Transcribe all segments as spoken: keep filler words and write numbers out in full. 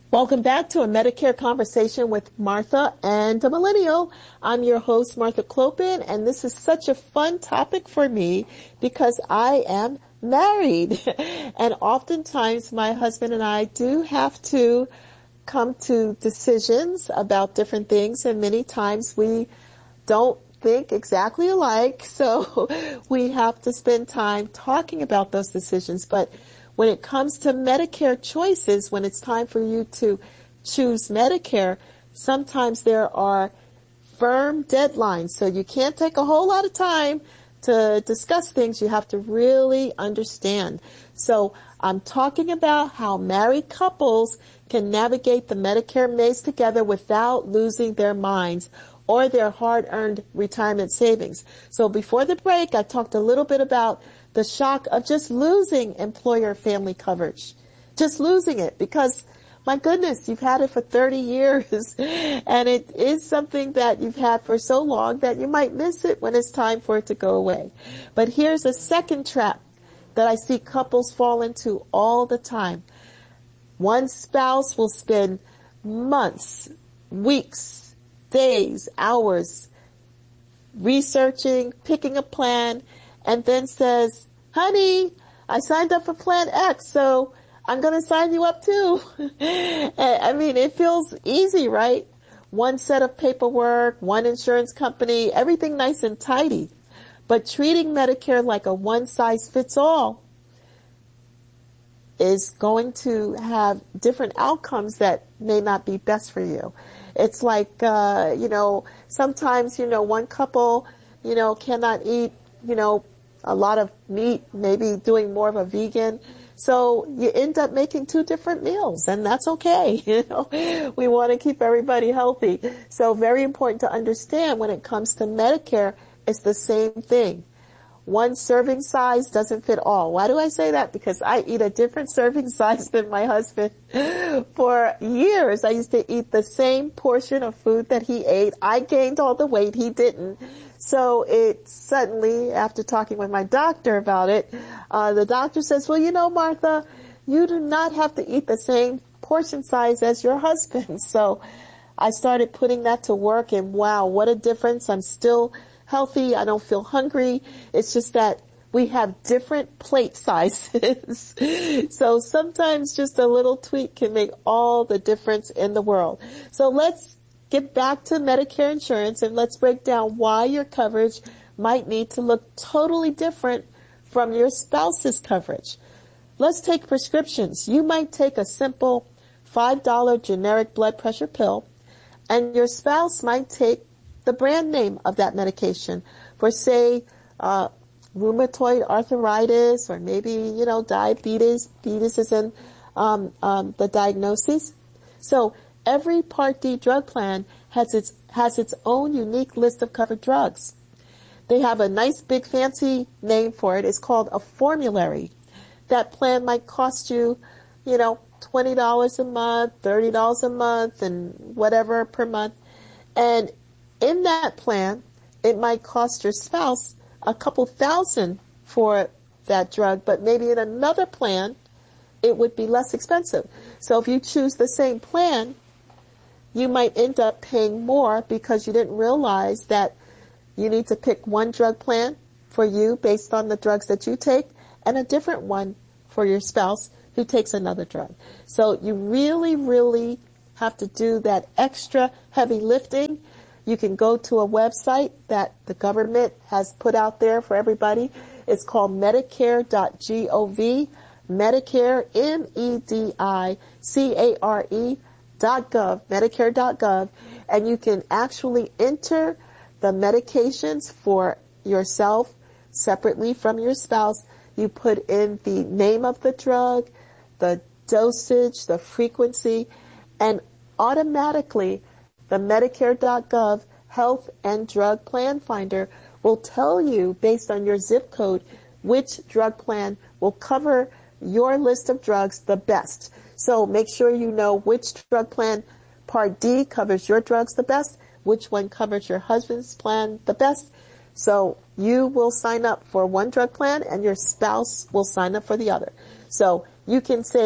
Welcome back to a Medicare conversation with Martha and a Millennial. I'm your host, Martha Clopin, and this is such a fun topic for me because I am married. And oftentimes my husband and I do have to come to decisions about different things, and many times we don't think exactly alike, so we have to spend time talking about those decisions. But when it comes to Medicare choices, when it's time for you to choose Medicare, sometimes there are firm deadlines. So you can't take a whole lot of time to discuss things. You have to really understand. So I'm talking about how married couples can navigate the Medicare maze together without losing their minds or their hard-earned retirement savings. So before the break, I talked a little bit about the shock of just losing employer family coverage, just losing it because, my goodness, you've had it for thirty years and it is something that you've had for so long that you might miss it when it's time for it to go away. But here's a second trap that I see couples fall into all the time. One spouse will spend months, weeks, days, hours researching, picking a plan, and then says, honey, I signed up for Plan X, so I'm going to sign you up too. I mean, it feels easy, right? One set of paperwork, one insurance company, everything nice and tidy. But treating Medicare like a one-size-fits-all is going to have different outcomes that may not be best for you. It's like, uh, you know, sometimes, you know, one couple, you know, cannot eat, you know, a lot of meat, maybe doing more of a vegan. So you end up making two different meals, and that's okay. You know, we want to keep everybody healthy. So very important to understand when it comes to Medicare, it's the same thing. One serving size doesn't fit all. Why do I say that? Because I eat a different serving size than my husband. For years, I used to eat the same portion of food that he ate. I gained all the weight, he didn't. So it suddenly, after talking with my doctor about it, uh, the doctor says, well, you know, Martha, you do not have to eat the same portion size as your husband. So I started putting that to work, and wow, what a difference. I'm still healthy. I don't feel hungry. It's just that we have different plate sizes. So sometimes just a little tweak can make all the difference in the world. So let's get back to Medicare insurance, and let's break down why your coverage might need to look totally different from your spouse's coverage. Let's take prescriptions. You might take a simple five dollar generic blood pressure pill, and your spouse might take the brand name of that medication for, say, uh, rheumatoid arthritis, or maybe, you know, diabetes. Diabetes is in um, um, the diagnosis. So every Part D drug plan has its has its own unique list of covered drugs. They have a nice big fancy name for it. It's called a formulary. That plan might cost you, you know, twenty dollars a month, thirty dollars a month, and whatever per month. And in that plan, it might cost your spouse a couple thousand for that drug, but maybe in another plan, it would be less expensive. So if you choose the same plan, you might end up paying more because you didn't realize that you need to pick one drug plan for you based on the drugs that you take and a different one for your spouse who takes another drug. So you really, really have to do that extra heavy lifting. You can go to a website that the government has put out there for everybody. It's called medicare dot gov, Medicare, M E D I C A R E dot gov, medicare dot gov, and you can actually enter the medications for yourself separately from your spouse. You put in the name of the drug, the dosage, the frequency, and automatically the medicare dot gov Health and Drug Plan Finder will tell you, based on your zip code, which drug plan will cover your list of drugs the best. So make sure you know which drug plan, Part D, covers your drugs the best, which one covers your husband's plan the best. So you will sign up for one drug plan and your spouse will sign up for the other. So you can save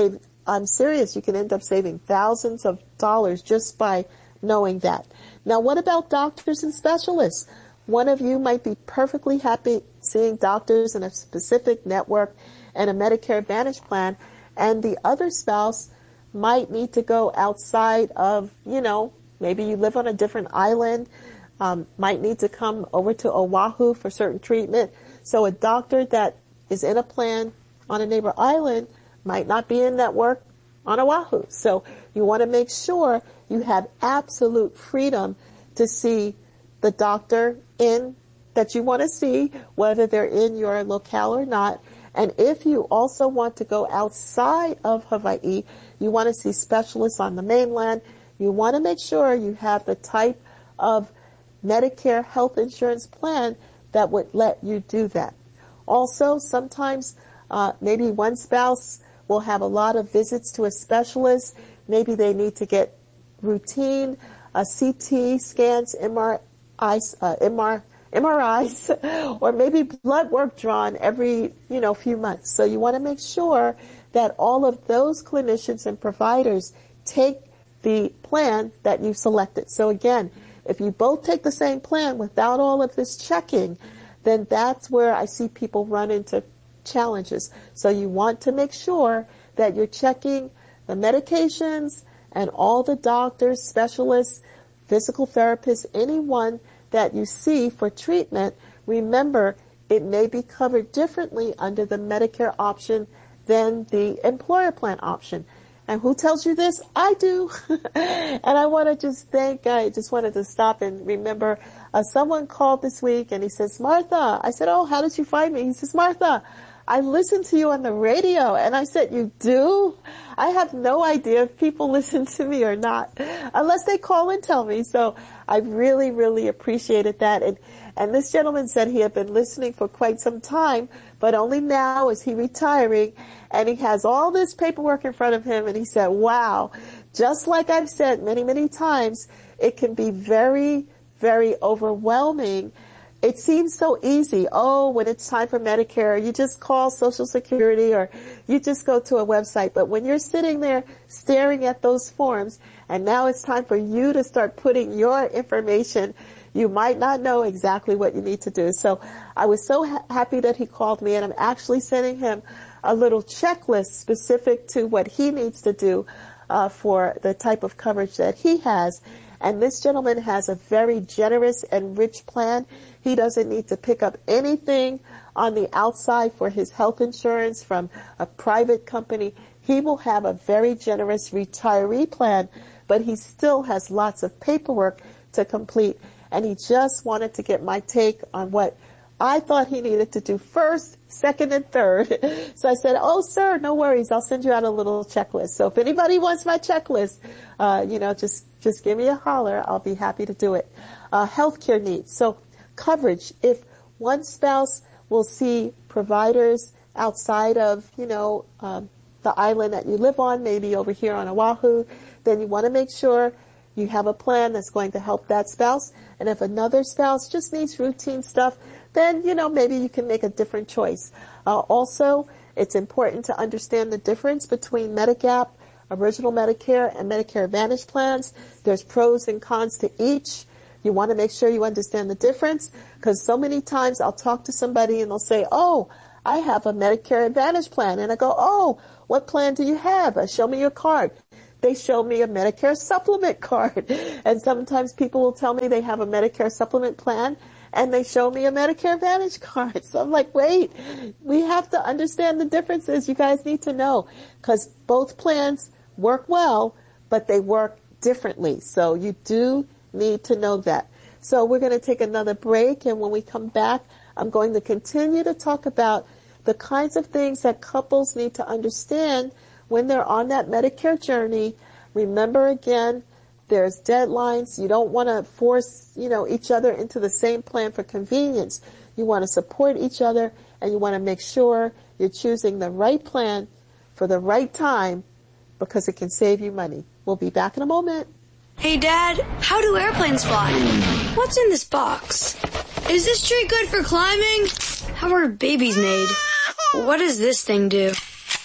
I'm serious. You can end up saving thousands of dollars just by knowing that. Now, what about doctors and specialists? One of you might be perfectly happy seeing doctors in a specific network and a Medicare Advantage plan, and the other spouse might need to go outside of, you know, maybe you live on a different island, um, might need to come over to Oahu for certain treatment. So a doctor that is in a plan on a neighbor island might not be in network on Oahu. So you want to make sure you have absolute freedom to see the doctor in that you want to see, whether they're in your locale or not. And if you also want to go outside of Hawaii, you want to see specialists on the mainland, you want to make sure you have the type of Medicare health insurance plan that would let you do that. Also, sometimes uh, maybe one spouse will have a lot of visits to a specialist. Maybe they need to get routine uh, C T scans, M R Is, uh, M R, M R Is, or maybe blood work drawn every, you know, few months. So you want to make sure that all of those clinicians and providers take the plan that you've selected. So again, if you both take the same plan without all of this checking, then that's where I see people run into challenges. So you want to make sure that you're checking the medications and all the doctors, specialists, physical therapists, anyone that you see for treatment. Remember, it may be covered differently under the Medicare option than the employer plan option. And who tells you this? I do. And I want to just thank, I just wanted to stop and remember, uh, someone called this week and he says, Martha. I said, oh, how did you find me? He says, Martha, I listened to you on the radio. And I said, you do? I have no idea if people listen to me or not, unless they call and tell me. So I really, really appreciated that. And, and this gentleman said he had been listening for quite some time, but only now is he retiring. And he has all this paperwork in front of him. And he said, wow, just like I've said many, many times, it can be very, very overwhelming. It seems so easy. Oh, when it's time for Medicare, you just call Social Security or you just go to a website. But when you're sitting there staring at those forms and now it's time for you to start putting your information, you might not know exactly what you need to do. So I was so ha- happy that he called me, and I'm actually sending him a little checklist specific to what he needs to do uh, for the type of coverage that he has. And this gentleman has a very generous and rich plan. He doesn't need to pick up anything on the outside for his health insurance from a private company. He will have a very generous retiree plan, but he still has lots of paperwork to complete. And he just wanted to get my take on what I thought he needed to do first, second, and third. So I said, oh, sir, no worries. I'll send you out a little checklist. So if anybody wants my checklist, uh, you know, just, just give me a holler. I'll be happy to do it. Uh, healthcare needs. So coverage. If one spouse will see providers outside of, you know, um, the island that you live on, maybe over here on Oahu, then you want to make sure you have a plan that's going to help that spouse. And if another spouse just needs routine stuff, then, you know, maybe you can make a different choice. Uh, also, it's important to understand the difference between Medigap, Original Medicare, and Medicare Advantage plans. There's pros and cons to each. You want to make sure you understand the difference, because so many times I'll talk to somebody and they'll say, oh, I have a Medicare Advantage plan. And I go, oh, what plan do you have? Uh, show me your card. They show me a Medicare supplement card. And sometimes people will tell me they have a Medicare supplement plan and they show me a Medicare Advantage card. So I'm like, wait, we have to understand the differences. You guys need to know, because both plans work well, but they work differently. So you do need to know that. So we're going to take another break. And when we come back, I'm going to continue to talk about the kinds of things that couples need to understand when they're on that Medicare journey. Remember, again, there's deadlines. You don't want to force, you know, each other into the same plan for convenience. You want to support each other, and you want to make sure you're choosing the right plan for the right time, because it can save you money. We'll be back in a moment. Hey, Dad, how do airplanes fly? What's in this box? Is this tree good for climbing? How are babies made? What does this thing do?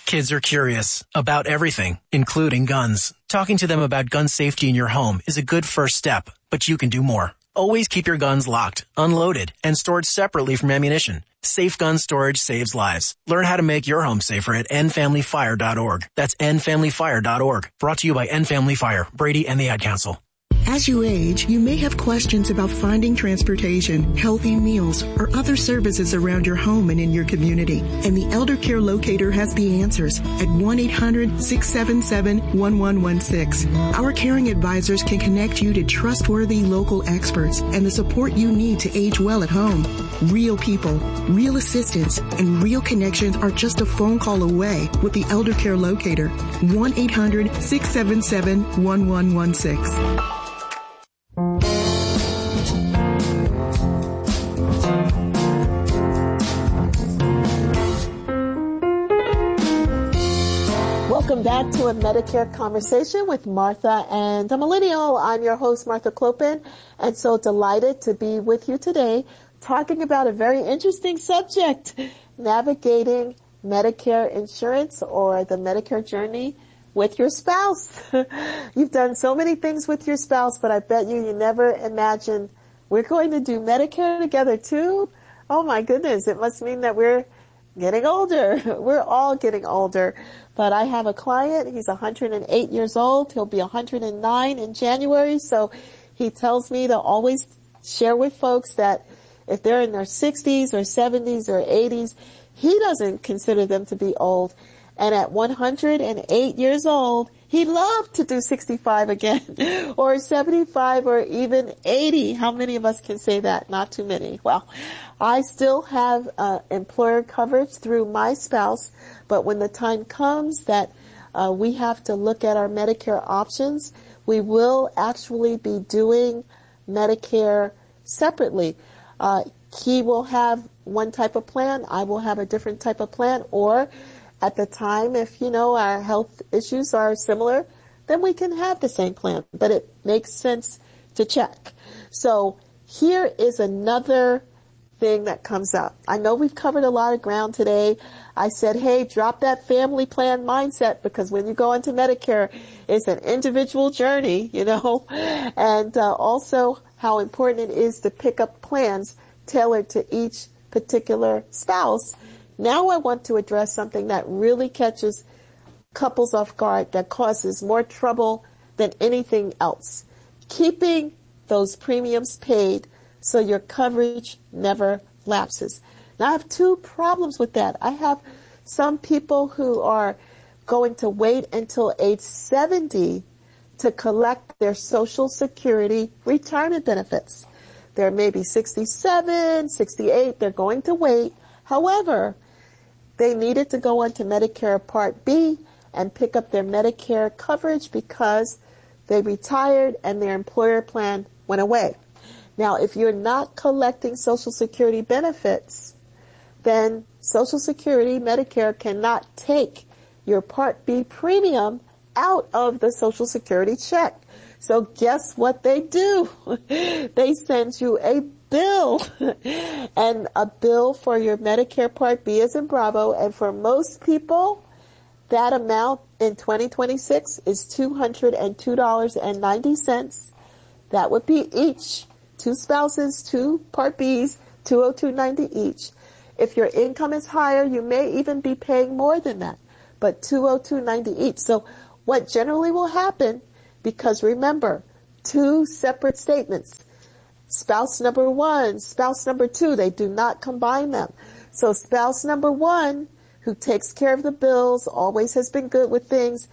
Kids are curious about everything, including guns. Talking to them about gun safety in your home is a good first step, but you can do more. Always keep your guns locked, unloaded, and stored separately from ammunition. Safe gun storage saves lives. Learn how to make your home safer at end family fire dot org. That's end family fire dot org. Brought to you by End Family Fire, Brady, and the Ad Council. As you age, you may have questions about finding transportation, healthy meals, or other services around your home and in your community. And the Elder Care Locator has the answers at one eight hundred six seven seven one one one six. Our caring advisors can connect you to trustworthy local experts and the support you need to age well at home. Real people, real assistance, and real connections are just a phone call away with the Elder Care Locator. one eight hundred six seven seven one one one six. Welcome back to a Medicare Conversation with Martha and the Millennial. I'm your host, Martha Clopin, and so delighted to be with you today talking about a very interesting subject, navigating Medicare insurance or the Medicare journey with your spouse. You've done so many things with your spouse, but I bet you you never imagined we're going to do Medicare together too. Oh my goodness, it must mean that we're getting older. We're all getting older. But I have a client, he's one hundred eight years old. He'll be one hundred nine in January. So he tells me to always share with folks that if they're in their sixties or seventies or eighties, he doesn't consider them to be old. And at one hundred eight years old, he'd love to do sixty-five again, or seventy-five, or even eighty. How many of us can say that? Not too many. Well, I still have uh, employer coverage through my spouse, but when the time comes that uh, we have to look at our Medicare options, we will actually be doing Medicare separately. Uh, he will have one type of plan, I will have a different type of plan, or at the time, if, you know, our health issues are similar, then we can have the same plan. But it makes sense to check. So here is another thing that comes up. I know we've covered a lot of ground today. I said, hey, drop that family plan mindset, because when you go into Medicare, it's an individual journey, you know, and uh, also how important it is to pick up plans tailored to each particular spouse. Now I want to address something that really catches couples off guard, that causes more trouble than anything else. Keeping those premiums paid so your coverage never lapses. Now I have two problems with that. I have some people who are going to wait until age seventy to collect their Social Security retirement benefits. They're maybe sixty-seven, sixty-eight, they're going to wait. However, they needed to go on to Medicare Part B and pick up their Medicare coverage because they retired and their employer plan went away. Now, if you're not collecting Social Security benefits, then Social Security, Medicare cannot take your Part B premium out of the Social Security check. So guess what they do? They send you a bill, and a bill for your Medicare Part B is in Bravo, and for most people, that amount in twenty twenty-six is two hundred two dollars and ninety cents. That would be each. Two spouses, two Part Bs, two hundred two dollars and ninety cents each. If your income is higher, you may even be paying more than that, but two hundred two dollars and ninety cents each. So what generally will happen, because remember, two separate statements. Spouse number one, spouse number two, they do not combine them. So spouse number one, who takes care of the bills, always has been good with things,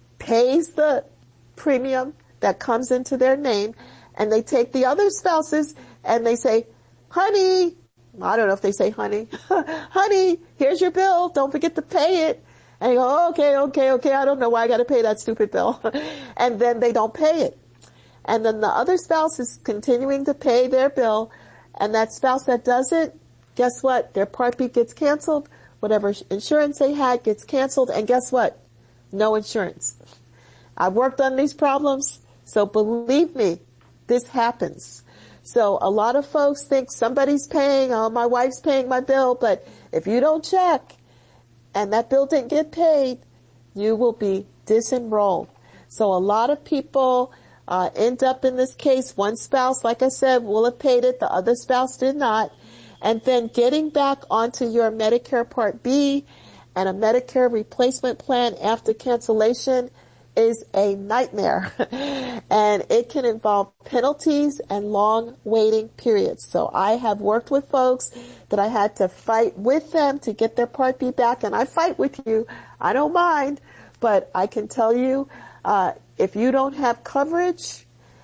pays the premium that comes into their name, and they take the other spouses and they say, honey, I don't know if they say honey, honey, here's your bill, don't forget to pay it. And you go, okay, okay, okay, I don't know why I got to pay that stupid bill. And then they don't pay it. And then the other spouse is continuing to pay their bill, and that spouse that doesn't, guess what? Their Part B gets canceled. Whatever insurance they had gets canceled, and guess what? No insurance. I've worked on these problems, so believe me, this happens. So a lot of folks think somebody's paying, oh, my wife's paying my bill, but if you don't check, and that bill didn't get paid, you will be disenrolled. So a lot of people uh, end up in this case. One spouse, like I said, will have paid it. The other spouse did not. And then getting back onto your Medicare Part B and a Medicare replacement plan after cancellation is a nightmare. And it can involve penalties and long waiting periods. So I have worked with folks that I had to fight with them to get their Part B back. And I fight with you. I don't mind. But I can tell you, uh, if you don't have coverage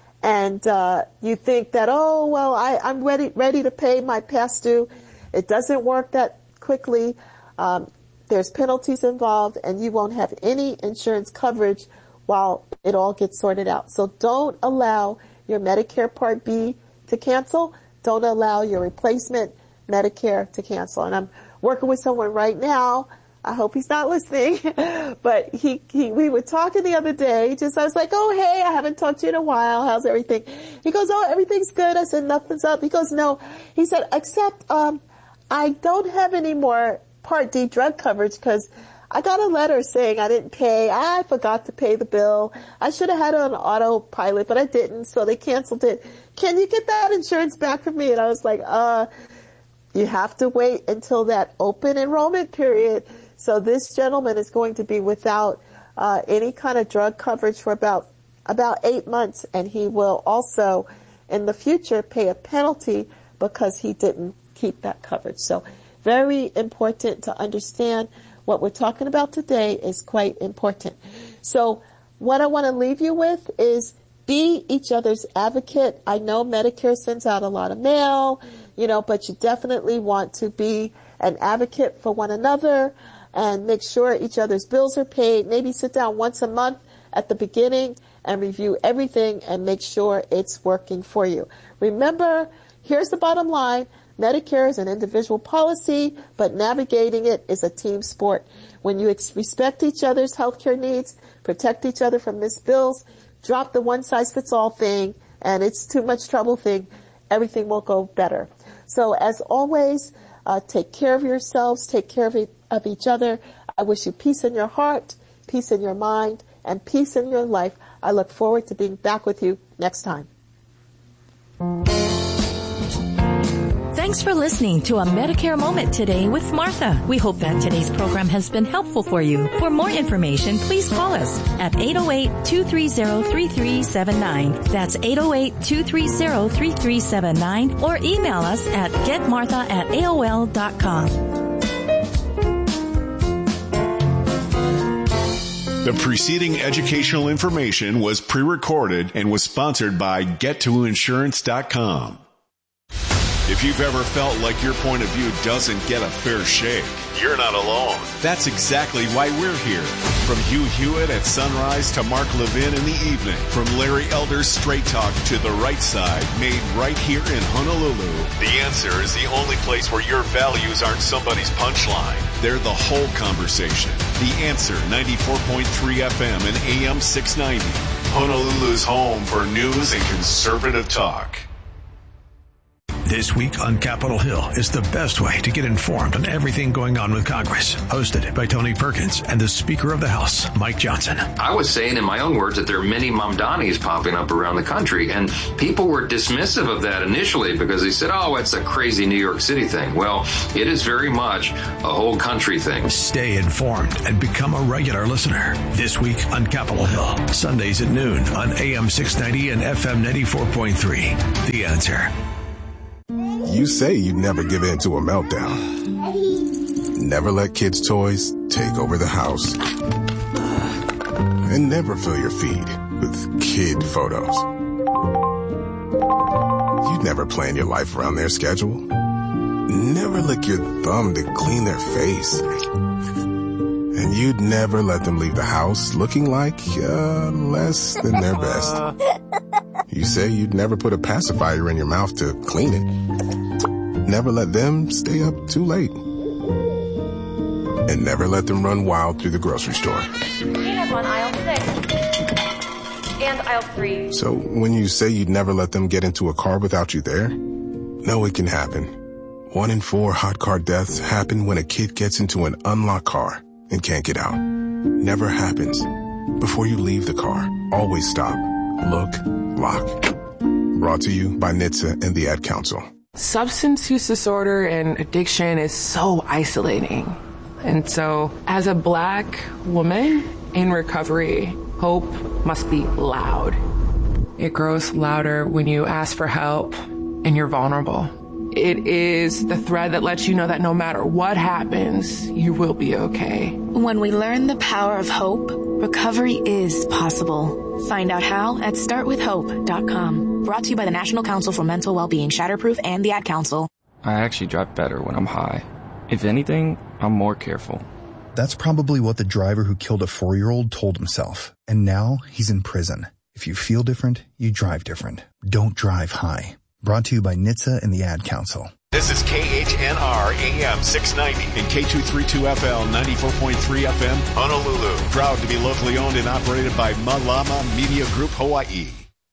and uh, you think that, oh, well, I, I'm ready, ready to pay my past due, it doesn't work that quickly. Um, there's penalties involved, and you won't have any insurance coverage while it all gets sorted out. So don't allow your Medicare Part B to cancel. Don't allow your replacement Medicare to cancel. And I'm working with someone right now. I hope he's not listening, but he, he, we were talking the other day. Just, I was like, oh, hey, I haven't talked to you in a while. How's everything? He goes, oh, everything's good. I said, nothing's up. He goes, no. He said, except, um, I don't have any more Part D drug coverage because I got a letter saying I didn't pay. I forgot to pay the bill. I should have had it on autopilot, but I didn't. So they canceled it. Can you get that insurance back for me? And I was like, uh, you have to wait until that open enrollment period. So this gentleman is going to be without uh, any kind of drug coverage for about about eight months, and he will also, in the future, pay a penalty because he didn't keep that coverage. So very important to understand what we're talking about today is quite important. So what I want to leave you with is be each other's advocate. I know Medicare sends out a lot of mail, you know, but you definitely want to be an advocate for one another and make sure each other's bills are paid. Maybe sit down once a month at the beginning and review everything and make sure it's working for you. Remember, here's the bottom line. Medicare is an individual policy, but navigating it is a team sport. When you ex- respect each other's healthcare needs, protect each other from missed bills, drop the one-size-fits-all thing, and it's too much trouble thing, everything will go better. So as always, uh, take care of yourselves, take care of, e- of each other. I wish you peace in your heart, peace in your mind, and peace in your life. I look forward to being back with you next time. Thanks for listening to a Medicare Moment today with Martha. We hope that today's program has been helpful for you. For more information, please call us at eight oh eight, two three oh, three three seven nine. That's eight oh eight, two three oh, three three seven nine, or email us at getmartha at A O L dot com. The preceding educational information was pre-recorded and was sponsored by get to insurance dot com. If you've ever felt like your point of view doesn't get a fair shake, you're not alone. That's exactly why we're here. From Hugh Hewitt at sunrise to Mark Levin in the evening, from Larry Elder's Straight Talk to The Right Side, made right here in Honolulu. The Answer is the only place where your values aren't somebody's punchline. They're the whole conversation. The Answer, ninety-four point three F M and A M six ninety. Honolulu's home for news and conservative talk. This week on Capitol Hill is the best way to get informed on everything going on with Congress. Hosted by Tony Perkins and the Speaker of the House, Mike Johnson. I was saying in my own words that there are many Mamdanis popping up around the country, and people were dismissive of that initially because they said, oh, it's a crazy New York City thing. Well, it is very much a whole country thing. Stay informed and become a regular listener. This week on Capitol Hill, Sundays at noon on A M six ninety and F M ninety-four point three. The Answer. You say you'd never give in to a meltdown. Never let kids' toys take over the house. And never fill your feed with kid photos. You'd never plan your life around their schedule. Never lick your thumb to clean their face. And you'd never let them leave the house looking like uh, less than their best. You say you'd never put a pacifier in your mouth to clean it. Never let them stay up too late. And never let them run wild through the grocery store. Peanuts on aisle six. And aisle three. So when you say you'd never let them get into a car without you there, know it can happen. One in four hot car deaths happen when a kid gets into an unlocked car and can't get out. Never happens. Before you leave the car, always stop, look, lock. Brought to you by N H T S A and the Ad Council. Substance use disorder and addiction is so isolating. And so, as a Black woman in recovery, hope must be loud. It grows louder when you ask for help and you're vulnerable. It is the thread that lets you know that no matter what happens, you will be okay. When we learn the power of hope, recovery is possible. Find out how at start with hope dot com. Brought to you by the National Council for Mental Wellbeing, Shatterproof, and the Ad Council. I actually drive better when I'm high. If anything, I'm more careful. That's probably what the driver who killed a four-year-old told himself. And now he's in prison. If you feel different, you drive different. Don't drive high. Brought to you by N H T S A and the Ad Council. This is K H N R A M six ninety and K two thirty-two F L ninety-four point three F M, Honolulu. Proud to be locally owned and operated by Malama Media Group Hawaii.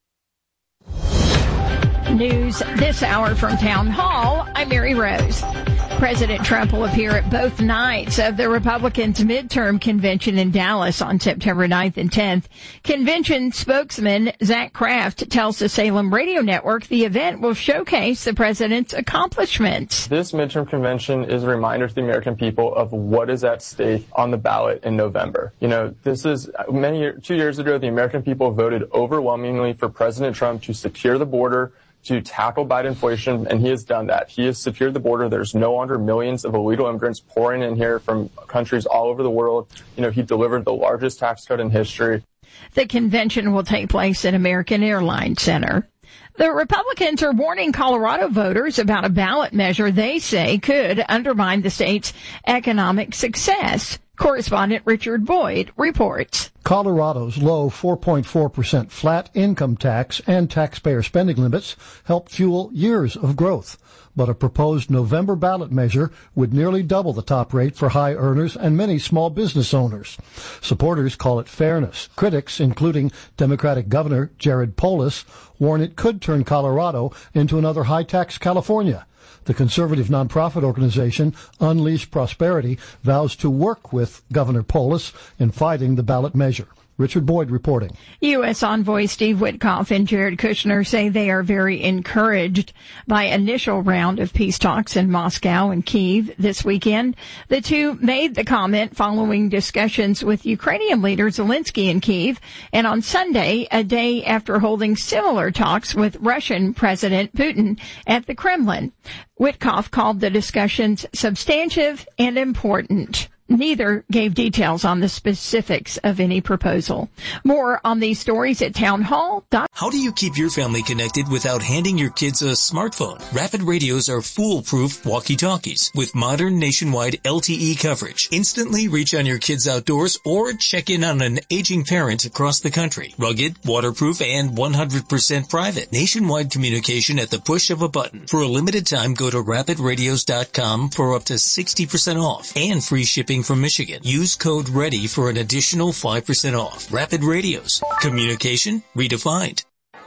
News this hour from Town Hall. I'm Mary Rose. President Trump will appear at both nights of the Republicans' midterm convention in Dallas on September ninth and tenth. Convention spokesman Zach Kraft tells the Salem Radio Network the event will showcase the president's accomplishments. This midterm convention is a reminder to the American people of what is at stake on the ballot in November. You know, this is many two years ago, the American people voted overwhelmingly for President Trump to secure the border, to tackle Biden inflation, and he has done that. He has secured the border. There's no longer millions of illegal immigrants pouring in here from countries all over the world. You know, he delivered the largest tax cut in history. The convention will take place at American Airlines Center. The Republicans are warning Colorado voters about a ballot measure they say could undermine the state's economic success. Correspondent Richard Boyd reports. Colorado's low four point four percent flat income tax and taxpayer spending limits help fuel years of growth. But a proposed November ballot measure would nearly double the top rate for high earners and many small business owners. Supporters call it fairness. Critics, including Democratic Governor Jared Polis, warn it could turn Colorado into another high-tax California. The conservative nonprofit organization Unleash Prosperity vows to work with Governor Polis in fighting the ballot measure. Richard Boyd reporting. U S Envoy Steve Witkoff and Jared Kushner say they are very encouraged by initial round of peace talks in Moscow and Kyiv this weekend. The two made the comment following discussions with Ukrainian leader Zelensky in Kyiv, and on Sunday, a day after holding similar talks with Russian President Putin at the Kremlin. Witkoff called the discussions substantive and important. Neither gave details on the specifics of any proposal. More on these stories at townhall. How do you keep your family connected without handing your kids a smartphone? Rapid Radios are foolproof walkie-talkies with modern nationwide L T E coverage. Instantly reach on your kids outdoors or check in on an aging parent across the country. Rugged, waterproof, and one hundred percent private. Nationwide communication at the push of a button. For a limited time, go to rapid radios dot com for up to sixty percent off and free shipping from Michigan. Use code READY for an additional five percent off. Rapid Radios. Communication redefined.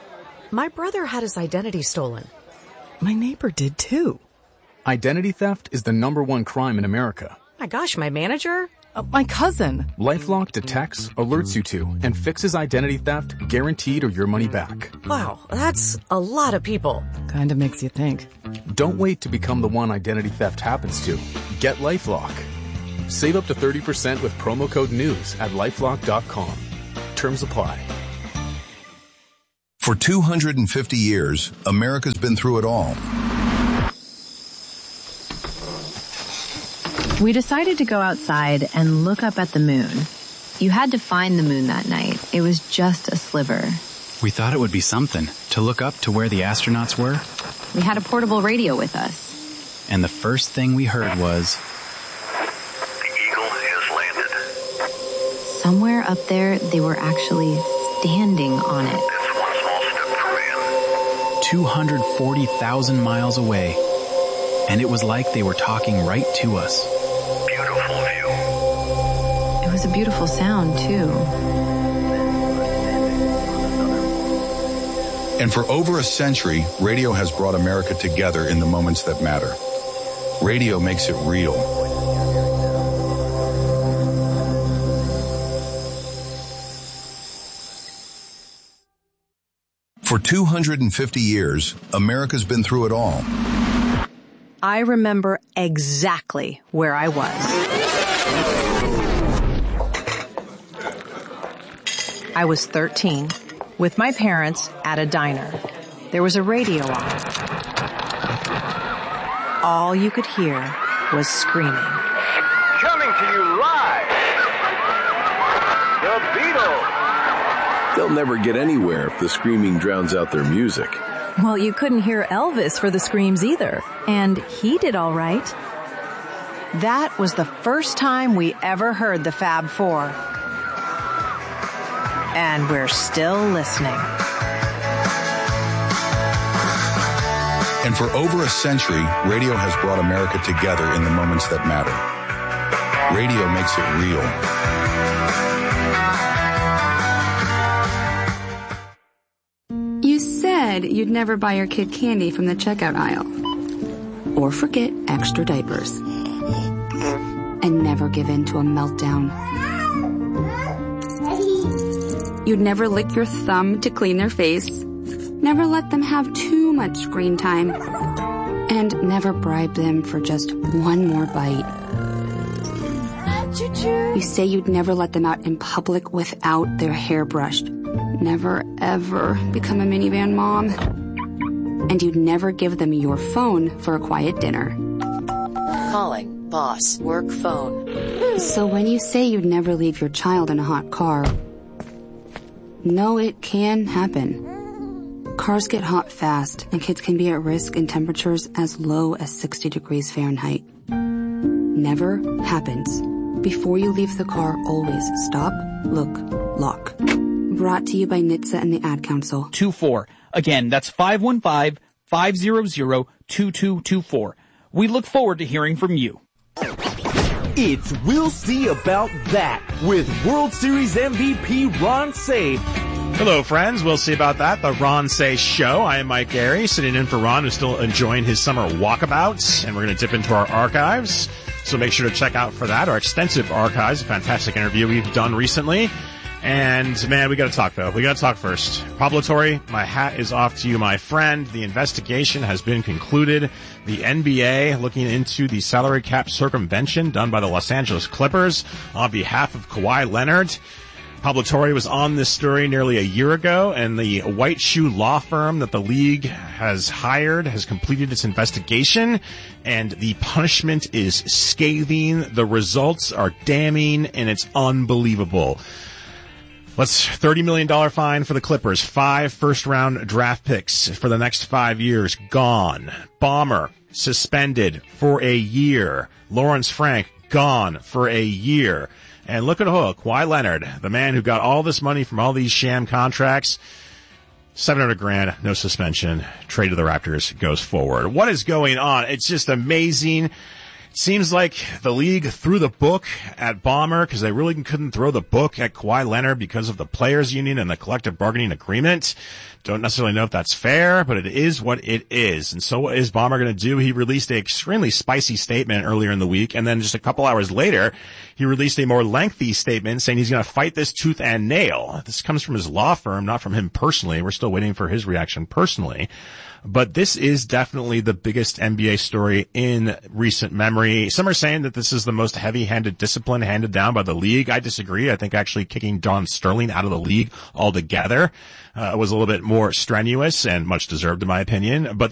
My brother had his identity stolen. My neighbor did too. Identity theft is the number one crime in America. My gosh, my manager? Uh, my cousin. LifeLock detects, alerts you to, and fixes identity theft guaranteed or your money back. Wow, that's a lot of people. Kinda makes you think. Don't wait to become the one identity theft happens to. Get LifeLock. Save up to thirty percent with promo code NEWS at lifelock dot com. Terms apply. For two hundred fifty years, America's been through it all. We decided to go outside and look up at the moon. You had to find the moon that night. It was just a sliver. We thought it would be something to look up to where the astronauts were. We had a portable radio with us. And the first thing we heard was... Somewhere up there, they were actually standing on it. two hundred forty thousand miles away. And it was like they were talking right to us. Beautiful view. It was a beautiful sound, too. And for over a century, radio has brought America together in the moments that matter. Radio makes it real. For two hundred fifty years, America's been through it all. I remember exactly where I was. I was thirteen, with my parents at a diner. There was a radio on. All you could hear was screaming. Coming to you live, The Beatles. They'll never get anywhere if the screaming drowns out their music. Well, you couldn't hear Elvis for the screams either, and he did all right. That was the first time we ever heard the Fab Four. And we're still listening. And for over a century, radio has brought America together in the moments that matter. Radio makes it real. You said you'd never buy your kid candy from the checkout aisle. Or forget extra diapers. And never give in to a meltdown. You'd never lick your thumb to clean their face. Never let them have too much screen time. And never bribe them for just one more bite. You say you'd never let them out in public without their hair brushed. Never, ever become a minivan mom. And you'd never give them your phone for a quiet dinner. Calling, boss, work phone. So when you say you'd never leave your child in a hot car, no, it can happen. Cars get hot fast, and kids can be at risk in temperatures as low as sixty degrees Fahrenheit. Never happens. Before you leave the car, always stop, look, lock. Brought to you by N H T S A and the Ad Council. two four. Again, that's five one five, five zero zero, two two two four. We look forward to hearing from you. It's We'll See About That with World Series M V P Ron Cey. Hello, friends. We'll see about that. The Ron Cey Show. I am Mike Gary, sitting in for Ron, who's still enjoying his summer walkabouts, and we're going to dip into our archives. So make sure to check out for that our extensive archives. A fantastic interview we've done recently. And, man, we got to talk, though. We got to talk first. Pablo Torre, my hat is off to you, my friend. The investigation has been concluded. The N B A looking into the salary cap circumvention done by the Los Angeles Clippers on behalf of Kawhi Leonard. Pablo Torre was on this story nearly a year ago, and the White Shoe law firm that the league has hired has completed its investigation, and the punishment is scathing. The results are damning, and it's unbelievable. Let's thirty million dollars fine for the Clippers. Five first-round draft picks for the next five years gone. Bomber suspended for a year. Lawrence Frank gone for a year. And look at who, Kawhi Leonard, the man who got all this money from all these sham contracts. seven hundred grand, no suspension. Trade to the Raptors goes forward. What is going on? It's just amazing. It seems like the league threw the book at Bomber because they really couldn't throw the book at Kawhi Leonard because of the players' union and the collective bargaining agreement. Don't necessarily know if that's fair, but it is what it is. And so what is Bomber going to do? He released an extremely spicy statement earlier in the week, and then just a couple hours later, he released a more lengthy statement saying he's going to fight this tooth and nail. This comes from his law firm, not from him personally. We're still waiting for his reaction personally. But this is definitely the biggest N B A story in recent memory. Some are saying that this is the most heavy-handed discipline handed down by the league. I disagree. I think actually kicking Don Sterling out of the league altogether uh, was a little bit more strenuous and much deserved in my opinion. But